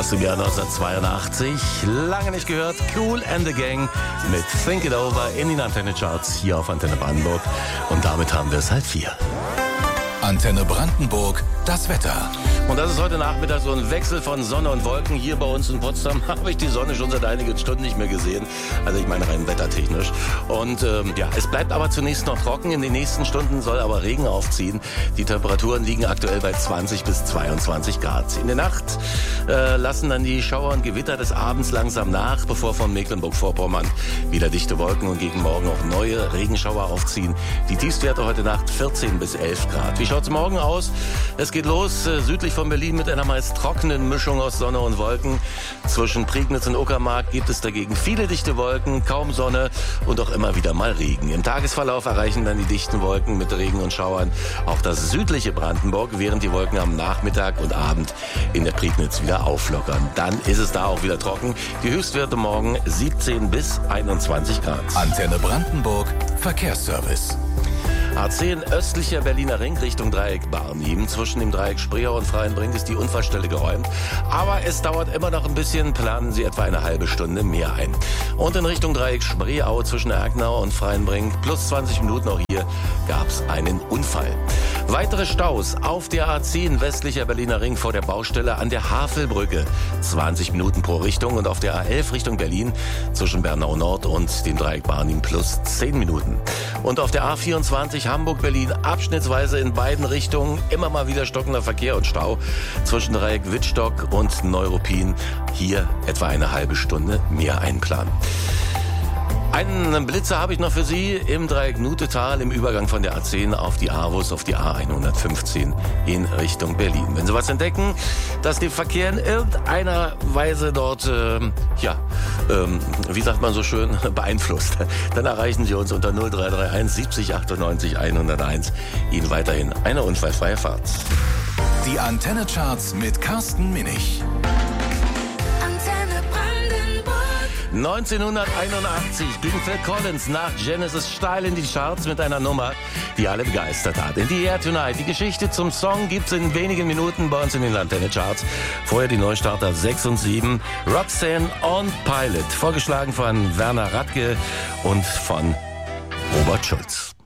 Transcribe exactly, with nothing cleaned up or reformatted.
Aus dem Jahr neunzehnhundertzweiundachtzig, lange nicht gehört, Kool and the Gang mit Think It Over in den Antenne Charts hier auf Antenne Brandenburg. Und damit haben wir es halb vier. Antenne Brandenburg, das Wetter. Und das ist heute Nachmittag so ein Wechsel von Sonne und Wolken. Hier bei uns in Potsdam habe ich die Sonne schon seit einigen Stunden nicht mehr gesehen. Also ich meine rein wettertechnisch. Und ähm, ja, es bleibt aber zunächst noch trocken. In den nächsten Stunden soll aber Regen aufziehen. Die Temperaturen liegen aktuell bei zwanzig bis zweiundzwanzig Grad. In der Nacht äh, lassen dann die Schauer und Gewitter des Abends langsam nach, bevor von Mecklenburg-Vorpommern wieder dichte Wolken und gegen Morgen auch neue Regenschauer aufziehen. Die Tiefstwerte heute Nacht vierzehn bis elf Grad. Wie schaut's morgen aus? Es geht los äh, südlich von Berlin mit einer meist trockenen Mischung aus Sonne und Wolken. Zwischen Prignitz und Uckermark gibt es dagegen viele dichte Wolken, kaum Sonne und auch immer wieder mal Regen. Im Tagesverlauf erreichen dann die dichten Wolken mit Regen und Schauern auch das südliche Brandenburg, während die Wolken am Nachmittag und Abend in der Prignitz wieder auflockern. Dann ist es da auch wieder trocken. Die Höchstwerte morgen siebzehn bis einundzwanzig Grad. Antenne Brandenburg, Verkehrsservice. A zehn östlicher Berliner Ring Richtung Dreieck Barnim. Zwischen dem Dreieck Spreeau und Freienbrink ist die Unfallstelle geräumt. Aber es dauert immer noch ein bisschen, planen Sie etwa eine halbe Stunde mehr ein. Und in Richtung Dreieck Spreeau zwischen Erknau und Freienbrink plus zwanzig Minuten auch hier gab es einen Unfall. Weitere Staus auf der A zehn westlicher Berliner Ring vor der Baustelle an der Havelbrücke. zwanzig Minuten pro Richtung und auf der A elf Richtung Berlin zwischen Bernau Nord und dem Dreieck Barnim plus zehn Minuten. Und auf der A vierundzwanzig Hamburg-Berlin abschnittsweise in beiden Richtungen immer mal wieder stockender Verkehr und Stau zwischen Dreieck Wittstock und Neuruppin. Hier etwa eine halbe Stunde mehr einplanen. Einen Blitzer habe ich noch für Sie im Dreieck Nutetal im Übergang von der A zehn auf die AWUS auf die A hundertfünfzehn in Richtung Berlin. Wenn Sie was entdecken, das den Verkehr in irgendeiner Weise dort, äh, ja, ähm, wie sagt man so schön, beeinflusst, dann erreichen Sie uns unter null drei drei eins siebzig achtundneunzig hunderteins. Ihnen weiterhin eine unfallfreie Fahrt. Die Antenne Charts mit Carsten Minich. neunzehnhunderteinundachtzig ging Phil Collins nach Genesis steil in die Charts mit einer Nummer, die alle begeistert hat. In the Air Tonight. Die Geschichte zum Song gibt's in wenigen Minuten bei uns in den Antenne Charts. Vorher die Neustarter sechs und sieben. Roxanne on Pilot. Vorgeschlagen von Werner Radke und von Robert Schulz.